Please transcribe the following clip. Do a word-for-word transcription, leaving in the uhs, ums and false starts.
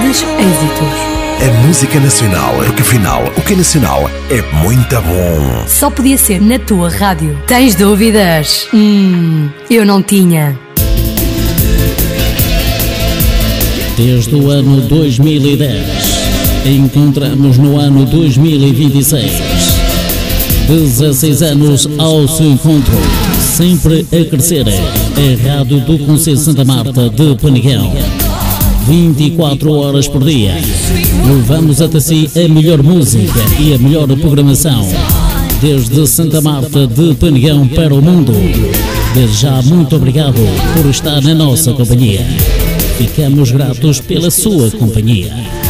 grandes êxitos. A música nacional, porque afinal, o que é nacional é muito bom. Só podia ser na tua rádio. Tens dúvidas? Hum, eu não tinha. Desde o ano dois mil e dez, encontramos no ano dois mil e vinte e seis. dezesseis anos ao seu encontro, sempre a crescer. A Rádio do Concelho de Santa Marta de Penegão. vinte e quatro horas por dia. Levamos até si a melhor música e a melhor programação. Desde Santa Marta de Penegão para o mundo. Desde já, muito obrigado por estar na nossa companhia. Ficamos gratos pela sua companhia.